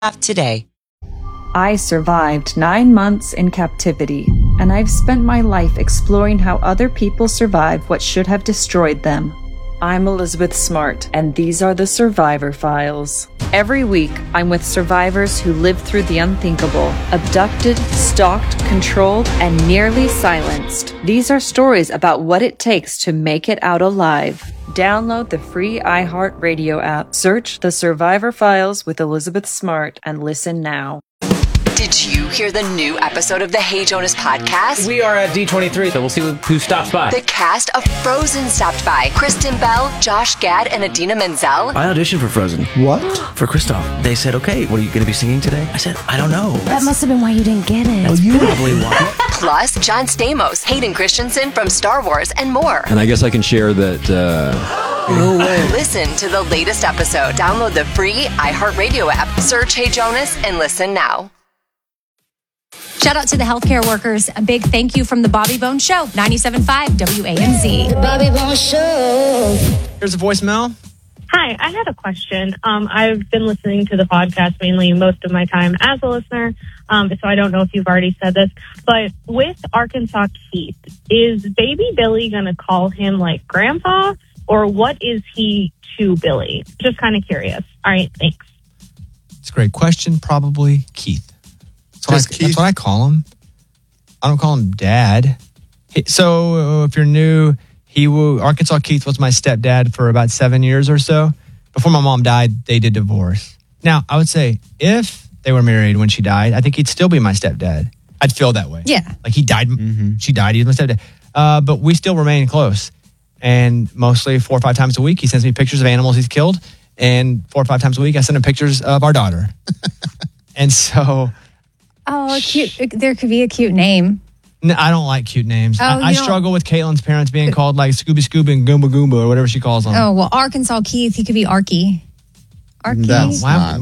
today. I survived 9 months in captivity, and I've spent my life exploring how other people survive what should have destroyed them. I'm Elizabeth Smart, and these are the Survivor Files. Every week, I'm with survivors who lived through the unthinkable, abducted, stalked, controlled, and nearly silenced. These are stories about what it takes to make it out alive. Download the free iHeartRadio app, search The Survivor Files with Elizabeth Smart, and listen now. Did you hear the new episode of the Hey Jonas podcast? We are at D23, so we'll see who stops by. The cast of Frozen stopped by. Kristen Bell, Josh Gad, and Adina Menzel. I auditioned for Frozen. What? For Kristoff. They said, okay, what are you going to be singing today? I said, I don't know. That must have been why you didn't get it. That's probably why. Plus, John Stamos, Hayden Christensen from Star Wars, and more. And I guess I can share that... No way. Listen to the latest episode. Download the free iHeartRadio app. Search Hey Jonas and listen now. Shout out to the healthcare workers. A big thank you from the Bobby Bones Show, 97.5 WAMZ. The Bobby Bones Show. Here's a voicemail. Hi, I had a question. I've been listening to the podcast mainly most of my time as a listener, so I don't know if you've already said this, but with Arkansas Keith, is baby Billy going to call him like grandpa, or what is he to Billy? Just kind of curious. All right, thanks. It's a great question. Probably Keith. That's what I call him. I don't call him Dad. So if you're new, Arkansas Keith was my stepdad for about 7 years or so. Before my mom died, they did divorce. Now, I would say if they were married when she died, I think he'd still be my stepdad. I'd feel that way. Yeah. Like he died, she died, he was my stepdad. But we still remain close. And mostly 4 or 5 times a week, he sends me pictures of animals he's killed. And 4 or 5 times a week, I send him pictures of our daughter. And so... Oh, cute. There could be a cute name. No, I don't like cute names. Oh, I struggle with Caitlin's parents being called like Scooby Scooby and Goomba Goomba or whatever she calls them. Oh, well, Arkansas Keith, he could be Arky. Arky? That's not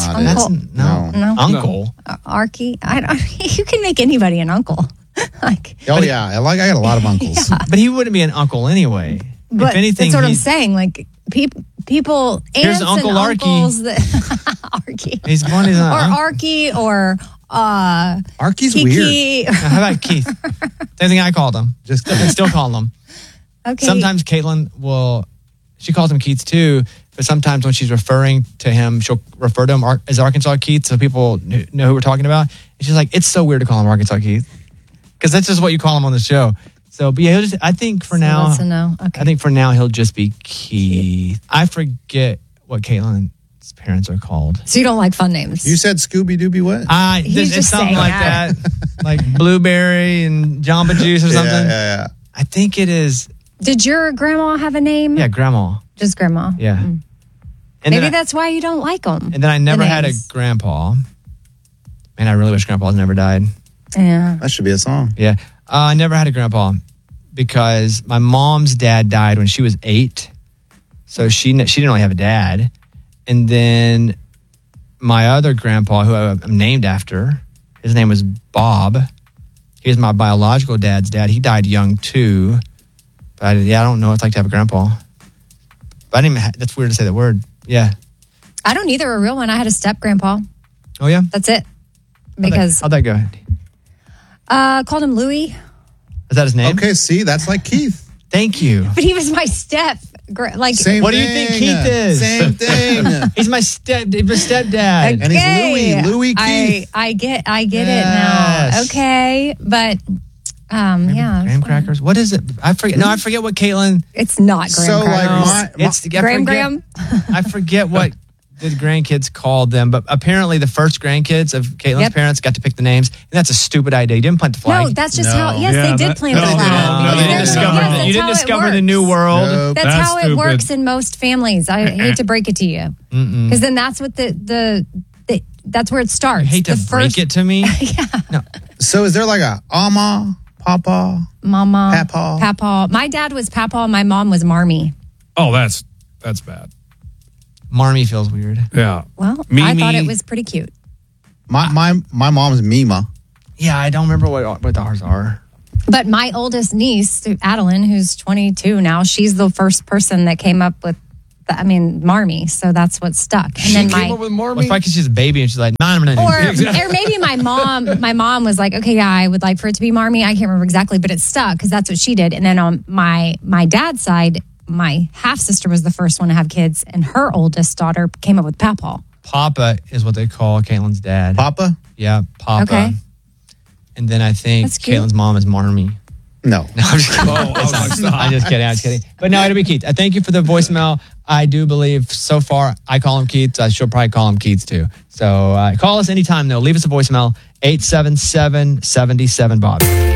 No. Uncle. Arky? You can make anybody an uncle. I got a lot of uncles. Yeah. But he wouldn't be an uncle anyway. But if anything, that's what I'm saying. Like, people, here's aunts Uncle and Arky. uncles that... Arky. He's born as Or Arky, or... Arky's Kiki. weird. How about Keith? Same thing I called him. Still call him. Okay. Sometimes Caitlin she calls him Keith too, but sometimes when she's referring to him, she'll refer to him as Arkansas Keith so people know who we're talking about. And she's like, it's so weird to call him Arkansas Keith. Because that's just what you call him on the show. So, but yeah, I think for now, that's a no. Okay. I think for now he'll just be Keith. I forget what Caitlin's parents are called. So you don't like fun names? You said Scooby Dooby what? He's It's just something saying like that. like Blueberry and Jamba Juice or something. Yeah. I think it is. Did your grandma have a name? Yeah, Grandma. Just grandma. Yeah. And then that's why you don't like them. And then I never had a grandpa. Man, I really wish Grandpa's never died. Yeah. That should be a song. Yeah. I never had a grandpa because my mom's dad died when she was 8. So she didn't really have a dad. And then my other grandpa, who I'm named after, his name was Bob. He was my biological dad's dad. He died young too. But I don't know what it's like to have a grandpa. But I didn't even that's weird to say that word. Yeah. I don't either. A real one. I had a step grandpa. Oh, yeah? That's it. Because How'd that go? called him Louis. Is that his name? Okay, see, that's like Keith. Thank you. But he was my step. Same what thing. do you think Keith is? Same thing. He's my stepdad. And he's Louis Keith. I get it now. Okay, but yeah. Graham crackers. What is it? I forget. No, I forget what Caitlin. It's not graham crackers. Graham. I forget what the grandkids called them, but apparently the first grandkids of Caitlin's parents got to pick the names, and that's a stupid idea. You didn't plant the flag. No, that's just how. Yes, they did plant the flag. You didn't discover the new world. Nope. That's how it works in most families. I hate to break it to you, because then that's what that's where it starts. You hate to break it to me. Yeah. No. So is there like a Ama, Papa, Mama, Papa? My dad was Papa. My mom was Marmy. Oh, that's bad. Marmy feels weird. Yeah. Well, Mimi. I thought it was pretty cute. My mom's Mima. Yeah, I don't remember what ours are. But my oldest niece, Adeline, who's 22 now, she's the first person that came up with I mean, Marmy. So that's what stuck. And She then came up with Marmy? Well, it's probably because she's a baby and she's like, nah, I'm gonna or maybe my mom was like, okay, yeah, I would like for it to be Marmy. I can't remember exactly, but it stuck because that's what she did. And then on my dad's side, my half sister was the first one to have kids, and her oldest daughter came up with Papaw. Papa is what they call Caitlin's dad. Papa? Yeah, Papa. Okay. And then I think That's cute. Caitlin's mom is Marmy. No. I'm just kidding. I'm just kidding. But no, it'll be Keith. I thank you for the voicemail. I do believe so far I call him Keith. She'll probably call him Keith too. So call us anytime though. Leave us a voicemail, 877-77-BOB.